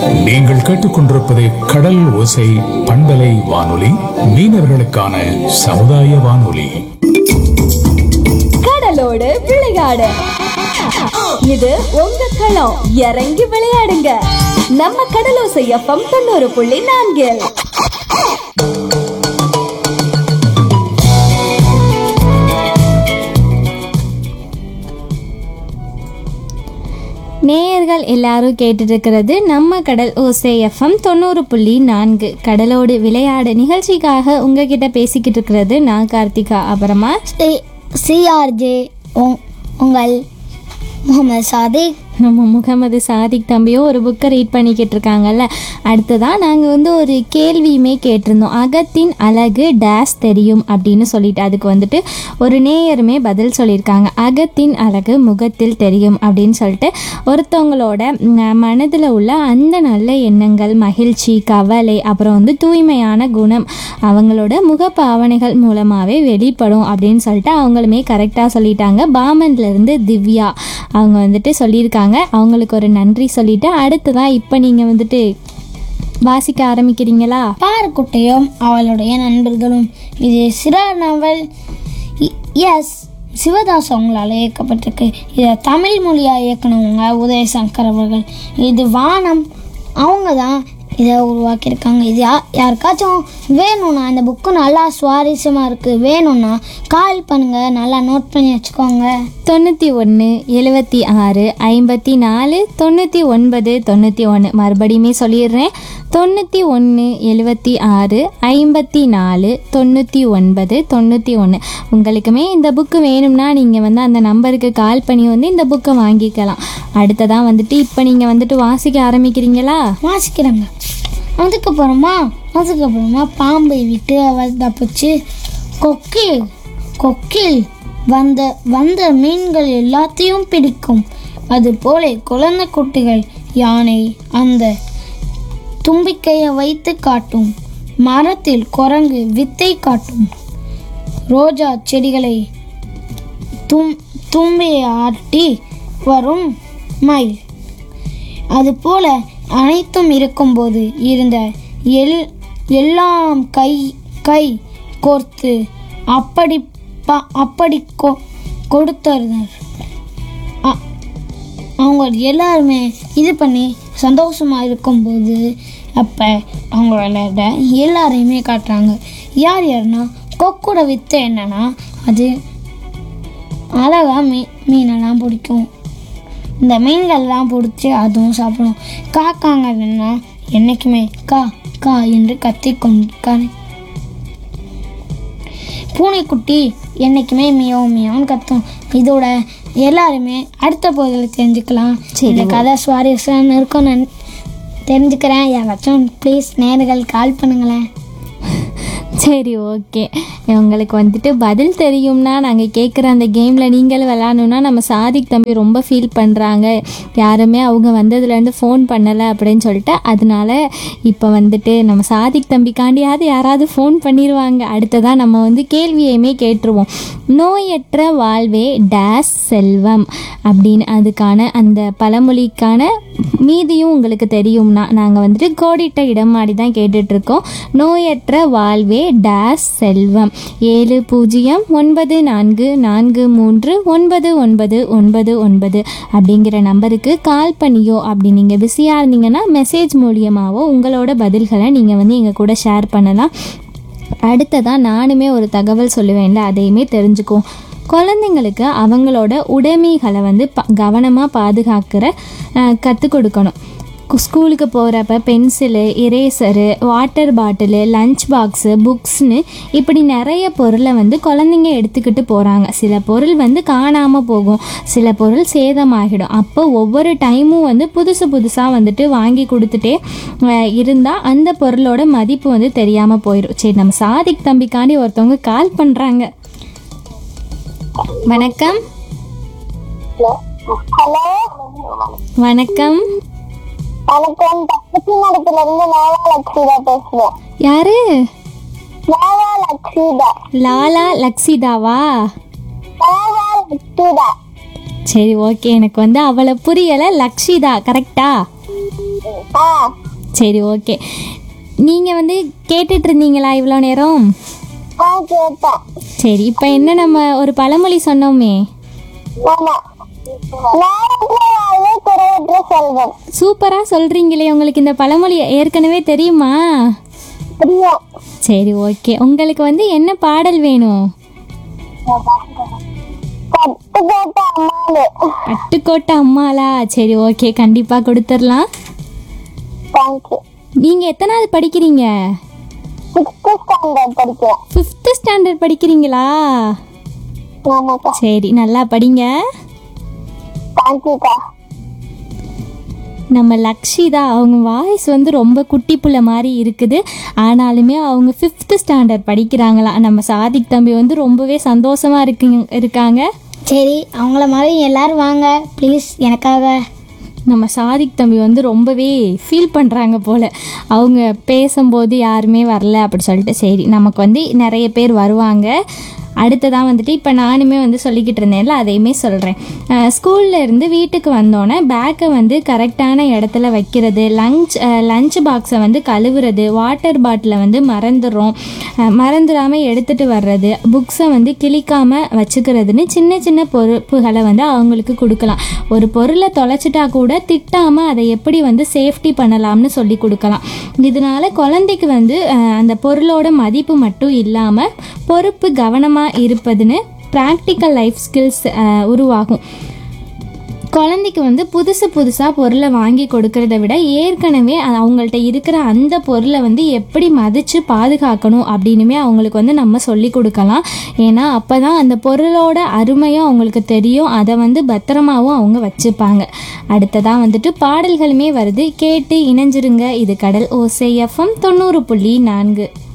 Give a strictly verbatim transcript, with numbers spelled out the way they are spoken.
நீங்கள் கேட்டுக்கொண்டிருப்பது கடல் ஓசை பண்பலை வானொலி, மீனவர்களுக்கான சமுதாய வானொலி. கடலோடு விளையாடு, இது உங்க களம். இறங்கி விளையாடுங்க, நம்ம கடலோசை எஃப்எம் தொண்ணூறு புள்ளி நான்கில். நேயர்கள் எல்லாரும் கேட்டுட்டு இருக்கிறது நம்ம கடல் ஓசை எஃப்எம் தொண்ணூறு புள்ளி நான்கு கடலோடு விளையாடு நிகழ்ச்சிக்காக உங்ககிட்ட பேசிக்கிட்டு இருக்கிறது நான் கார்த்திகா. அப்புறமா சிஆர்ஜே உங்கள் முகமது சாதிக். நம்ம முகமது சாதிக் தம்பியும் ஒரு புக்கை ரீட் பண்ணிக்கிட்டு இருக்காங்கல்ல. அடுத்ததான் நாங்கள் வந்து ஒரு கேள்வியுமே கேட்டிருந்தோம். அகத்தின் அழகு டேஸ் தெரியும் அப்படின்னு சொல்லிட்டு அதுக்கு வந்துட்டு ஒரு நேயருமே பதில் சொல்லியிருக்காங்க. அகத்தின் அழகு முகத்தில் தெரியும் அப்படின்னு சொல்லிட்டு ஒருத்தவங்களோட மனதில் உள்ள அந்த நல்ல எண்ணங்கள், மகிழ்ச்சி, கவலை, அப்புறம் வந்து தூய்மையான குணம் அவங்களோட முக பாவனைகள் மூலமாகவே வெளிப்படும் அப்படின்னு சொல்லிட்டு அவங்களுமே கரெக்டாக சொல்லிட்டாங்க. பாமன்லேருந்து திவ்யா அவங்க வந்துட்டு சொல்லியிருக்காங்க. அவங்களுக்கு ஒரு நன்றி சொல்லிட்டு அடுத்ததான் இப்போ நீங்கள் வந்துட்டு வாசிக்க ஆரம்பிக்கிறீங்களா? பாருக்குட்டையும் அவளுடைய நண்பர்களும். இது சிறார் நாவல். எஸ் சிவதாஸ் அவங்களால இயக்கப்பட்டிருக்கு. இதை தமிழ் மொழியாக இயக்குனவங்க உதயசங்கர் அவர்கள். இது வானம் அவங்க தான் இதை உருவாக்கியிருக்காங்க. இது யா யாருக்காச்சும் வேணும்னா இந்த புக்கு நல்லா சுவாரஸ்யமாக இருக்குது, வேணும்னா கால் பண்ணுங்கள், நல்லா நோட் பண்ணி வச்சுக்கோங்க. தொண்ணூற்றி ஒன்று எழுபத்தி ஆறு ஐம்பத்தி நாலு தொண்ணூற்றி ஒன்பது தொண்ணூற்றி ஒன்று மறுபடியுமே சொல்லிடுறேன். தொண்ணூற்றி ஒன்று எழுபத்தி ஆறு ஐம்பத்தி நாலு தொண்ணூற்றி ஒன்பது தொண்ணூற்றி ஒன்று. உங்களுக்குமே இந்த புக்கு வேணும்னா நீங்கள் வந்து அந்த நம்பருக்கு கால் பண்ணி வந்து இந்த புக்கை வாங்கிக்கலாம். அடுத்ததான் வந்துட்டு இப்போ நீங்கள் வந்துட்டு வாசிக்க ஆரம்பிக்கிறீங்களா? வாசிக்கிறாங்க. அதுக்கப்புறமா அதுக்கப்புறமா பாம்பை விட்டு அவள் தப்பிச்சு கொக்கில் கொக்கில் வந்த வந்த மீன்கள் எல்லாத்தையும் பிடிக்கும். அதுபோல குழந்தை குட்டிகள் யானை அந்த தும்பிக்கையை வைத்து காட்டும். மரத்தில் குரங்கு வித்தை காட்டும். ரோஜா செடிகளை தும் தும்பியை ஆட்டி வரும் மயில். அதுபோல அனைத்தும் இருக்கும்போது இருந்த எல் எல்லாம் கை கை கோர்த்து அப்படி ப அப்படி கொ கொடுத்தனர். அவங்க எல்லாருமே இது பண்ணி சந்தோஷமாக இருக்கும்போது அப்போ அவங்களோட எல்லாரையுமே காட்டுறாங்க. யார் யாருன்னா கொக்கோட வித்தை என்னன்னா அது அழகாக மீ மீனெல்லாம் பிடிக்கும். இந்த மீன்கள்லாம் பிடிச்சி அதுவும் சாப்பிடும். காக்காங்கன்னா என்றைக்குமே கா கா என்று கத்தி கொண்டு. பூனைக்குட்டி என்றைக்குமே மியாவும் மியாவும் கத்தும். இதோட எல்லாருமே அடுத்த பகுதியில் தெரிஞ்சுக்கலாம். இந்த கதை சுவாரஸ்யம் இருக்கும் நான் தெரிஞ்சுக்கிறேன். யாராச்சும் ப்ளீஸ் நேர்கள் கால் பண்ணுங்களேன். சரி, ஓகே. உங்களுக்கு வந்துட்டு பதில் தெரியும்னா நாங்கள் கேட்குற அந்த கேமில் நீங்களும் விளாட்ணுன்னா நம்ம சாதிக் தம்பி ரொம்ப ஃபீல் பண்ணுறாங்க. யாருமே அவங்க வந்ததுலேருந்து ஃபோன் பண்ணலை அப்படின்னு சொல்லிட்டு, அதனால இப்போ வந்துட்டு நம்ம சாதிக் தம்பிக்காண்டியாவது யாராவது ஃபோன் பண்ணிடுவாங்க. அடுத்ததான் நம்ம வந்து கேள்வியுமே கேட்டுருவோம். நோயற்ற வாழ்வே டேஸ் செல்வம் அப்படின்னு அதுக்கான அந்த பழமொழிக்கான மீதியும் உங்களுக்கு தெரியும்னா நாங்கள் வந்துட்டு கோடிட்ட இடம் மாடி தான் கேட்டுட்ருக்கோம். நோயற்ற வாழ்வே டேஸ் செல்வம். ஏழு பூஜ்ஜியம் ஒன்பது நான்கு நான்கு மூன்று ஒன்பது ஒன்பது ஒன்பது ஒன்பது அப்படிங்கிற நம்பருக்கு கால் பண்ணியோ, அப்படி நீங்கள் பிஸியாக இருந்தீங்கன்னா மெசேஜ் மூலியமாகவோ உங்களோட பதில்களை நீங்கள் வந்து எங்கள் கூட ஷேர் பண்ணலாம். அடுத்ததாக நானுமே ஒரு தகவல் சொல்லுவேன்ல, அதையுமே தெரிஞ்சுக்குவோம். குழந்தைங்களுக்கு அவங்களோட உடைமைகளை வந்து ப கவனமாக பாதுகாக்கிற கற்றுக் கொடுக்கணும். ஸ்கூலுக்கு போகிறப்ப pencil, இரேசரு, water bottle, lunch box, புக்ஸ்னு இப்படி நிறைய பொருளை வந்து குழந்தைங்க எடுத்துக்கிட்டு போகிறாங்க. சில பொருள் வந்து காணாமல் போகும், சில பொருள் சேதமாகிடும். அப்போ ஒவ்வொரு டைமும் வந்து புதுசு புதுசாக வந்துட்டு வாங்கி கொடுத்துட்டே இருந்தால் அந்த பொருளோட மதிப்பு வந்து தெரியாமல் போயிடும். சரி, நம்ம சாதிக் தம்பிக்காண்டி ஒருத்தவங்க கால் பண்ணுறாங்க. வணக்கம். ஹலோ, வணக்கம். வணக்கம். பக்கத்துல இருந்து லாலா லக்ஷிதா பேசுறேன். யாரு? லாலா லக்ஷிதா. லாலா லக்ஷிதாவா? லாலா லக்ஷிதா. சரி, ஓகே. எனக்கு வந்து அவளை புரியலை. லக்ஷிதா கரெக்டா? ஆ சரி ஓகே. நீங்கள் வந்து கேட்டுட்டு இருந்தீங்களா இவ்வளோ நேரம்? ஆ கேட்டேன். சரி, இப்போ என்ன நம்ம ஒரு பழமொழி சொன்னோமே, ஆமா. நேரத்துல வாழ்வே குறைவற்ற செல்வம். சூப்பராக சொல்கிறீங்களே. உங்களுக்கு இந்த பழமொழி ஏற்கனவே தெரியுமா? தெரியும். சரி ஓகே. உங்களுக்கு வந்து என்ன பாடல் வேணும்? கட்டு கேட்ட அம்மாளு. பட்டுக்கோட்டை அம்மாளா? சரி ஓகே, கண்டிப்பாக கொடுத்துடலாம். தேங்க்யூ. நீங்கள் எத்தனாவது படிக்கிறீங்க? சிக்ஸ்த் ஸ்டாண்டர்ட் படிக்கிறேன். ஃபிஃப்த்து ஸ்டாண்டர்ட் படிக்கிறீங்களா? ஆமாக்கா. சரி, நல்லா படிங்க. தேங்க்யூக்கா. நம்ம லக்ஷிதா, அவங்க வாய்ஸ் வந்து ரொம்ப குட்டி புள்ள மாதிரி இருக்குது. ஆனாலுமே அவங்க ஃபிஃப்த்து ஸ்டாண்டர்ட் படிக்கிறாங்களா. நம்ம சாதிக் தம்பி வந்து ரொம்பவே சந்தோஷமாக இருக்குங்க இருக்காங்க. சரி, அவங்கள மாதிரி எல்லாரும் வாங்க ப்ளீஸ் எனக்காக. நம்ம சாதிக் தம்பி வந்து ரொம்பவே ஃபீல் பண்ணுறாங்க போல். அவங்க பேசும்போது யாருமே வரல அப்படி சொல்லிட்டு. சரி, நமக்கு வந்து நிறைய பேர் வருவாங்க. அடுத்ததான் வந்துட்டு இப்போ நானுமே வந்து சொல்லிக்கிட்டு இருந்தேன்ல, அதையுமே சொல்கிறேன். ஸ்கூலில் இருந்து வீட்டுக்கு வந்தோடனே பேக்கை வந்து கரெக்டான இடத்துல வைக்கிறது, லஞ்ச் லஞ்ச் பாக்ஸை வந்து கழுவுறது, வாட்டர் பாட்டிலை வந்து மறந்துடுறோம், மறந்துடாமல் எடுத்துகிட்டு வர்றது, புக்ஸை வந்து கிழிக்காமல் வச்சுக்கிறதுன்னு சின்ன சின்ன பொறுப்புகளை வந்து அவங்களுக்கு கொடுக்கலாம். ஒரு பொருளை தொலைச்சிட்டா கூட திட்டாமல் அதை எப்படி வந்து சேஃப்டி பண்ணலாம்னு சொல்லி கொடுக்கலாம். இதனால் குழந்தைக்கு வந்து அந்த பொருளோட மதிப்பு மட்டும் இல்லாமல் பொறுப்பு, கவனமாக இருப்பதுன்னு ப்ராக்டிக்கல் லைஃப் ஸ்கில்ஸ் உருவாகும். குழந்தைக்கு வந்து புதுசு புதுசாக பொருளை வாங்கி கொடுக்கறத விட ஏற்கனவே அவங்கள்ட்ட இருக்கிற அந்த பொருளை வந்து எப்படி மதித்து பாதுகாக்கணும் அப்படின்னுமே அவங்களுக்கு வந்து நம்ம சொல்லி கொடுக்கலாம். ஏன்னா அப்போ தான் அந்த பொருளோட அருமையும் அவங்களுக்கு தெரியும், அதை வந்து பத்திரமாவும் அவங்க வச்சுப்பாங்க. அடுத்ததாக வந்துட்டு பாடல்களுமே வருது, கேட்டு இணைஞ்சிருங்க. இது கடல் ஓசை எஃப்எம் தொண்ணூறு புள்ளி நான்கு.